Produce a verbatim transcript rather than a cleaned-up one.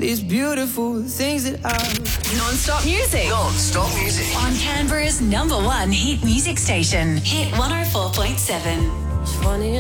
these beautiful things that I... Non-stop music. Non-stop music. On Canberra's number one hit music station. Hit one oh four point seven. It's funny